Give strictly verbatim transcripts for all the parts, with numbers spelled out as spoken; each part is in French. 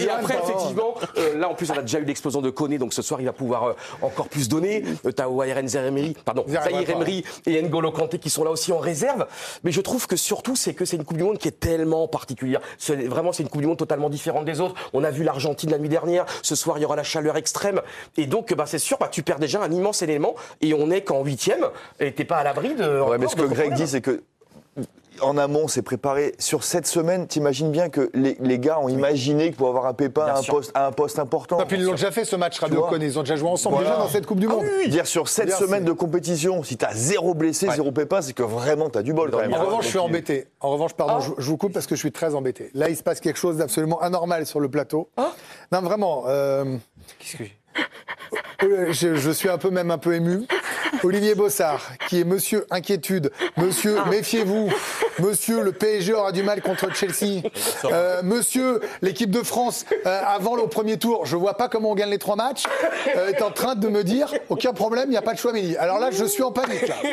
et après, effectivement, euh, là en plus on a déjà eu l'explosion de Koné, donc ce soir il va pouvoir euh, encore plus donner. Euh, t'as Warren Zaïre-Emery, pardon, Zaïre-Emery et N'Golo Kanté qui sont là aussi en réserve. Mais je trouve que surtout c'est que c'est une Coupe du Monde qui est tellement particulière. C'est, vraiment, c'est une Coupe du Monde totalement différente des autres. On a vu l'Argentine la nuit dernière. Ce soir, il y aura la chaleur extrême. Et donc, bah, c'est sûr, bah, tu perds déjà un immense élément. Et on est qu'en huitième. Et t'es pas à l'abri de. Ouais, mais ce que Greg dit, c'est que en amont, c'est préparé. Sur cette semaine, t'imagines bien que les, les gars ont imaginé qu'il pouvait avoir un Pépin à un, poste, à un poste important. Et puis ils l'ont déjà fait ce match, Rabiot Koné. Ils ont déjà joué ensemble voilà. déjà dans cette Coupe du Monde. Ah oui, dire sur sept semaines de compétition, si t'as zéro blessé, ouais. zéro Pépin, c'est que vraiment t'as du bol quand même. En revanche, je suis embêté. En revanche, pardon, ah. je, je vous coupe parce que je suis très embêté. Là, il se passe quelque chose d'absolument anormal sur le plateau. Ah. Non, vraiment. Euh... Qu'est-ce que je, je suis un peu même un peu ému. Olivier Bossard, qui est monsieur inquiétude, monsieur ah. méfiez-vous, monsieur le P S G aura du mal contre Chelsea, euh, monsieur l'équipe de France euh, avant le premier tour, je vois pas comment on gagne les trois matchs, euh, est en train de me dire aucun problème, il n'y a pas de Chouameni. Alors là, je suis en panique. Là.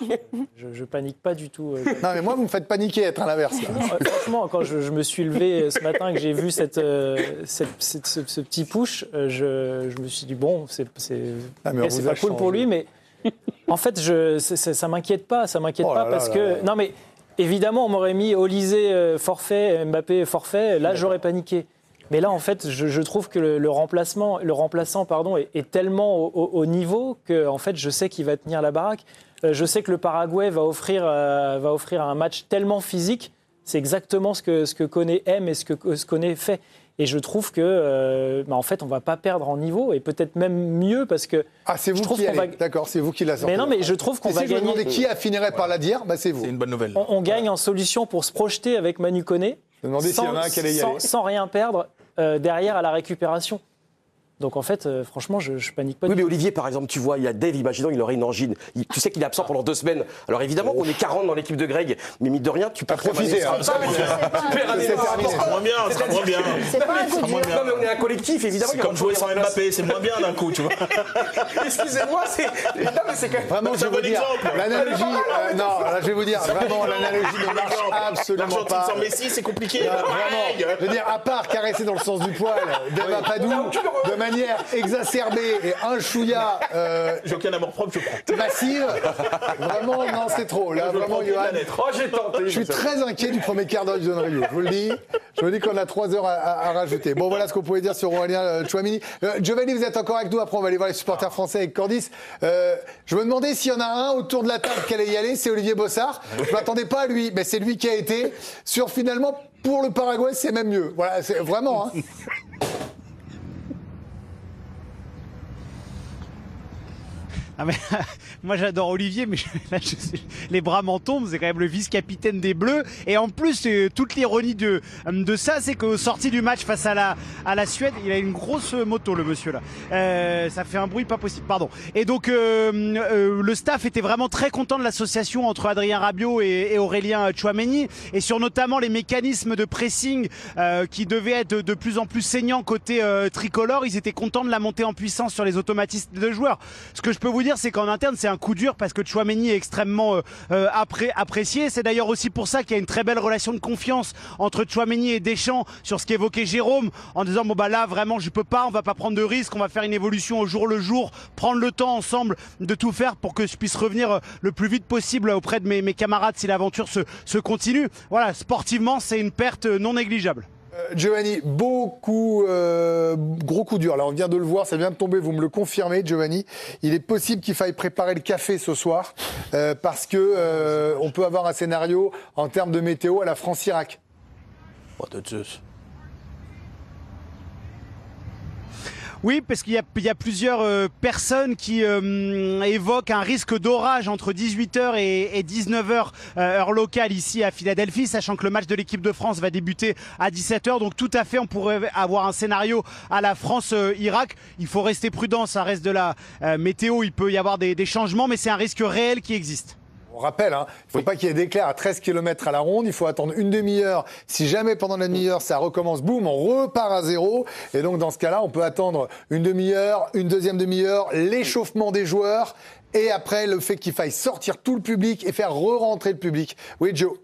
Je, je panique pas du tout. Euh, non mais moi, vous me faites paniquer, être à l'inverse. Là. Franchement, quand je, je me suis levé ce matin et que j'ai vu cette, euh, cette, cette, ce, ce petit push, euh, je, je me suis dit bon, c'est, c'est, ah, okay, c'est pas cool changé. Pour lui, mais en fait, je, c'est, c'est, ça m'inquiète pas, ça m'inquiète oh pas parce là que là. Non mais évidemment, on m'aurait mis Olysée euh, forfait, Mbappé forfait, là j'aurais paniqué. Mais là, en fait, je, je trouve que le, le remplacement, le remplaçant, pardon, est, est tellement au, au, au niveau que, en fait, je sais qu'il va tenir la baraque. Euh, je sais que le Paraguay va offrir, euh, va offrir un match tellement physique. C'est exactement ce que ce que Koné aime et ce que ce Koné fait. Et je trouve que, euh, bah en fait, on va pas perdre en niveau et peut-être même mieux parce que. Ah, c'est vous je trouve qui qu'on allez. Va... D'accord, c'est vous qui la sortez. Mais non, mais je trouve qu'on et va si gagner. Je me demandais qui a finirait par la dire, bah c'est vous. C'est une bonne nouvelle. On, on gagne en solution pour se projeter avec Manu Koné. Je me demandais s'il y en a un qui allait y sans, aller. Sans rien perdre euh, derrière à la récupération. Donc en fait, euh, franchement, je, je panique pas. Oui, mais Olivier, par exemple, tu vois, il y a Dave, imaginons, il aurait une angine. Il, tu sais qu'il est absent pendant deux semaines. Alors évidemment, oh. on est quarante dans l'équipe de Greg, mais mine de rien, tu peux profiter. Hein. Ça, tu peux ramener. C'est moins bien, c'est moins bien. C'est pas un coup dur. Non, mais on est un collectif, évidemment. C'est comme jouer sans Mbappé, c'est moins bien d'un coup, tu vois. Excusez-moi, c'est. Non, mais c'est quand même. Vraiment, je vais vous dire. L'analogie. euh, non, là, je vais vous dire, vraiment, l'analogie ne marche absolument pas. L'Argentine sans Messi, c'est compliqué. Je veux dire, à part caresser dans le sens du poil de Mapadou, de manière exacerbée. Et un chouïa euh, j'ai aucun amour propre, je prends. Massive. Vraiment, non, c'est trop. Là, je vraiment, Johan. Oh, j'ai tenté. Je suis très inquiet du premier quart d'heure du Zone Review. Je vous le dis. Je vous dis qu'on a trois heures à, à, à rajouter. Bon, voilà ce qu'on pouvait dire sur Aurélien euh, Tchouaméni. Euh, Giovanni, vous êtes encore avec nous. Après, on va aller voir les supporters français avec Cordis. Euh, je me demandais s'il y en a un autour de la table qui allait y aller. C'est Olivier Bossard. Je ne m'attendais pas à lui, mais c'est lui qui a été. Sur finalement, pour le Paraguay, c'est même mieux. Voilà, c'est vraiment. Hein. Ah mais, moi j'adore Olivier, mais je, là, je, les bras m'en tombent, c'est quand même le vice-capitaine des Bleus. Et en plus, euh, toute l'ironie de, de ça, c'est qu'au sorti du match face à la, à la Suède, il a une grosse moto, le monsieur là. Euh, ça fait un bruit pas possible, pardon. Et donc euh, euh, le staff était vraiment très content de l'association entre Adrien Rabiot et, et Aurélien Tchouaméni, et sur notamment les mécanismes de pressing euh, qui devaient être de, de plus en plus saignants côté euh, tricolore. Ils étaient contents de la montée en puissance sur les automatismes de joueurs. Ce que je peux vous dire, c'est qu'en interne, c'est un coup dur parce que Tchouaméni est extrêmement euh, appré- apprécié. C'est d'ailleurs aussi pour ça qu'il y a une très belle relation de confiance entre Tchouaméni et Deschamps sur ce qu'évoquait Jérôme en disant bon bah là vraiment je peux pas, on va pas prendre de risques, on va faire une évolution au jour le jour, prendre le temps ensemble de tout faire pour que je puisse revenir le plus vite possible auprès de mes, mes camarades si l'aventure se, se continue. Voilà, sportivement, c'est une perte non négligeable. Euh, Giovanni, beaucoup, euh, gros coup dur. Là, on vient de le voir, ça vient de tomber, vous me le confirmez, Giovanni. Il est possible qu'il faille préparer le café ce soir euh, parce que euh, on peut avoir un scénario en termes de météo à la France-Irak. Oh, de Zeus. Oui, parce qu'il y a, il y a plusieurs euh, personnes qui euh, évoquent un risque d'orage entre dix-huit heures et, et dix-neuf heures euh, heure locale ici à Philadelphie, sachant que le match de l'équipe de France va débuter à dix-sept heures. Donc tout à fait, on pourrait avoir un scénario à la France-Irak. Euh, il faut rester prudent, ça reste de la euh, météo, il peut y avoir des, des changements, mais c'est un risque réel qui existe. On rappelle, hein, il ne faut oui. pas qu'il y ait d'éclairs à treize kilomètres à la ronde, il faut attendre une demi-heure. Si jamais pendant la demi-heure ça recommence, boum, on repart à zéro. Et donc dans ce cas-là, on peut attendre une demi-heure, une deuxième demi-heure, l'échauffement des joueurs et après le fait qu'il faille sortir tout le public et faire re-rentrer le public. Oui, Joe.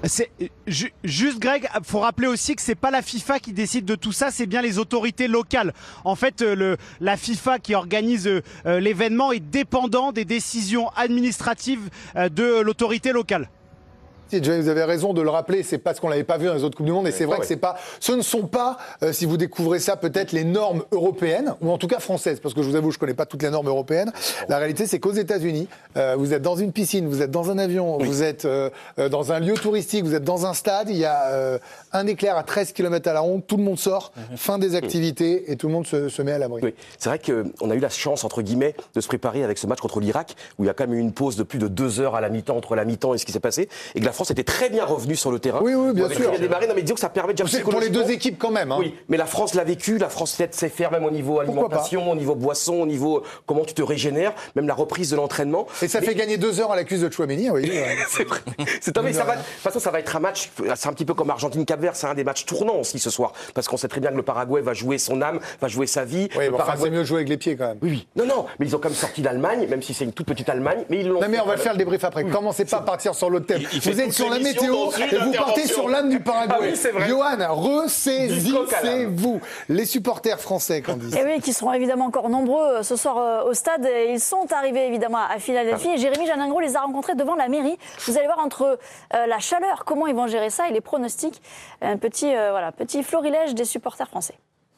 C'est ju juste Greg, faut rappeler aussi que c'est pas la FIFA qui décide de tout ça, c'est bien les autorités locales. En fait, le, la FIFA qui organise euh, l'événement est dépendant des décisions administratives euh, de l'autorité locale. Si, Jamie, vous avez raison de le rappeler, c'est parce qu'on l'avait pas vu dans les autres Coupes du Monde, et c'est vrai ouais. que c'est pas, ce ne sont pas, euh, si vous découvrez ça, peut-être les normes européennes, ou en tout cas françaises, parce que je vous avoue, je connais pas toutes les normes européennes. La réalité, c'est qu'aux États-Unis, euh, vous êtes dans une piscine, vous êtes dans un avion, oui. vous êtes euh, dans un lieu touristique, vous êtes dans un stade, il y a euh, un éclair à treize kilomètres à la ronde, tout le monde sort, mmh. fin des activités, oui. et tout le monde se, se met à l'abri. Oui. C'est vrai qu'on a eu la chance, entre guillemets, de se préparer avec ce match contre l'Irak, où il y a quand même eu une pause de plus de deux heures à la mi-temps, entre la mi-temps et ce qui s'est passé, et que la France était très bien revenu sur le terrain. Oui, oui, bien sûr. Démarré. Non, mais disons que ça permet déjà c'est pour les deux équipes quand même. Hein. Oui, mais la France l'a vécu. La France peut-être sait faire même au niveau alimentation, au niveau boisson, au niveau comment tu te régénères, même la reprise de l'entraînement. Et ça mais... fait gagner deux heures à la cuisse de Tchouaméni. Oui. c'est vrai. C'est mais ça va. De toute façon, ça va être un match. C'est un petit peu comme Argentine-Cap-Vert. C'est un des matchs tournants aussi ce soir, parce qu'on sait très bien que le Paraguay va jouer son âme, va jouer sa vie. Oui, bon, Paraguay... enfin, c'est mieux de jouer avec les pieds quand même. Oui, oui. Non, non. Mais ils ont quand même sorti l'Allemagne, même si c'est une toute petite Allemagne. Mais ils l'ont. Non, mais on va faire le débrief après. Oui. Commencez pas à partir sur l'autre thème. Il, il vous êtes sur la météo et vous partez sur l'âme du Paraguay. Ah oui, c'est vrai. Johan, ressaisissez-vous. Les supporters français, Candice. Et oui, qui seront évidemment encore nombreux ce soir au stade. Ils sont arrivés évidemment à Philadelphie. Et Jérémy Janingro les a rencontrés devant la mairie. Vous allez voir entre euh, la chaleur, comment ils vont gérer ça, et les pronostics. Un petit, euh, voilà, petit florilège des supporters français.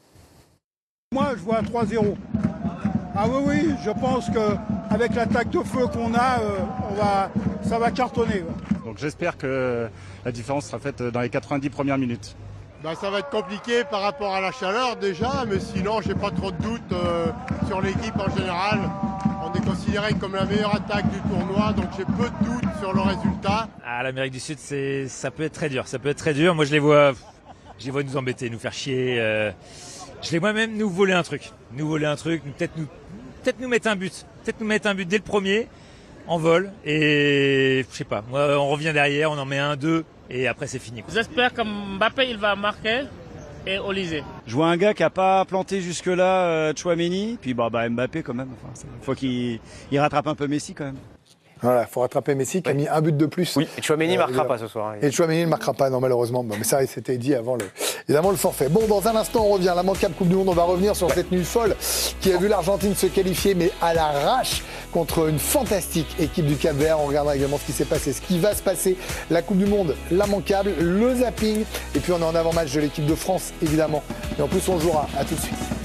Moi, je vois trois zéro. Ah oui, oui, je pense qu'avec l'attaque de feu qu'on a, euh, on va, ça va cartonner. Ouais. Donc j'espère que la différence sera faite dans les quatre-vingt-dix premières minutes. Ben, ça va être compliqué par rapport à la chaleur déjà, mais sinon j'ai pas trop de doutes euh, sur l'équipe en général. On est considéré comme la meilleure attaque du tournoi, donc j'ai peu de doutes sur le résultat. Ah, l'Amérique du Sud, c'est, ça peut être très dur, ça peut être très dur. Moi je les vois, je les vois nous embêter, nous faire chier. Euh, je les vois même nous voler un truc, nous voler un truc, peut-être nous, peut-être nous mettre un but, peut-être nous mettre un but dès le premier. En vol, et je sais pas, moi, on revient derrière, on en met un, deux, et après c'est fini. J'espère que Mbappé il va marquer et Olysée. Je vois un gars qui a pas planté jusque-là euh, Tchouaméni, puis bah, bah Mbappé quand même, enfin, faut qu'il il rattrape un peu Messi quand même. Voilà, il faut rattraper Messi qui a mis un but de plus. Oui, et Tchouaméni ne euh, marquera pas ce soir. Et Tchouaméni ne marquera pas, non, malheureusement. Bon, mais ça, c'était dit avant le, évidemment, le forfait. Bon, dans un instant, on revient. La manquable Coupe du Monde, on va revenir sur ouais. cette nuit folle qui a vu l'Argentine se qualifier, mais à l'arrache, contre une fantastique équipe du Cap-Vert. On regardera également ce qui s'est passé, ce qui va se passer. La Coupe du Monde, la manquable, le zapping. Et puis, on est en avant-match de l'équipe de France, évidemment. Et en plus, on jouera. À tout de suite.